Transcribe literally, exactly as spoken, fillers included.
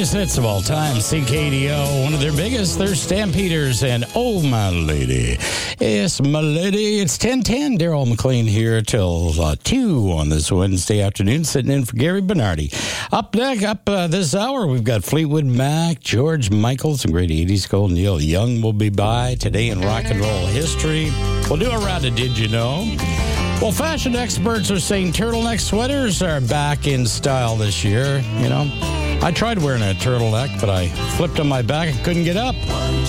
Greatest hits of all time, C K D O. One of their biggest, they're Stampeders and Oh My Lady. Yes, my lady. It's ten ten. Daryl McLean here till uh, two on this Wednesday afternoon, sitting in for Gary Bernardi. Up next, up uh, this hour, we've got Fleetwood Mac, George Michael, some great eighties gold. Neil Young will be by today in rock and roll history. We'll do a round of Did You Know? Well, fashion experts are saying turtleneck sweaters are back in style this year. You know, I tried wearing a turtleneck, but I flipped on my back and couldn't get up.